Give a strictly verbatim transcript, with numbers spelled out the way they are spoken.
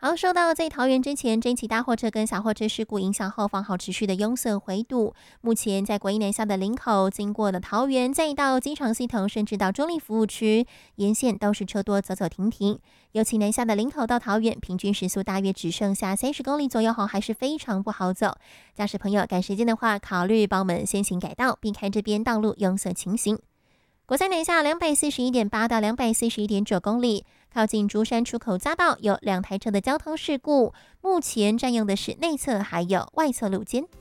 好，说到在桃园之前，这起大货车跟小货车事故影响后，房好持续的拥塞回堵。目前在国一南下的林口，经过了桃园，再到机场系统，甚至到中立服务区，沿线都是车多，走走停停。尤其南下的林口到桃园，平均时速大约只剩下三十公里左右后，还是非常不好走。驾驶朋友赶时间的话，考虑帮我们先行改道，避开这边道路拥塞情形。国三南下两百四十一点八到两百四十一点九公里，靠近竹山出口匝道有两台车的交通事故，目前占用的是内侧还有外侧路肩。